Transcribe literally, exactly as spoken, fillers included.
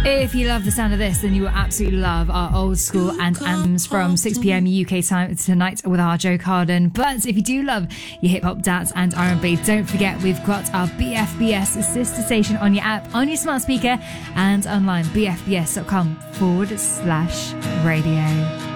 If you love the sound of this, then you will absolutely love our old school and anthems from six p.m. U K time tonight with our Joe Carden. But if you do love your hip-hop, dance and R and B, don't forget we've got our B F B S sister station on your app, on your smart speaker and online, bfbs.com forward slash radio.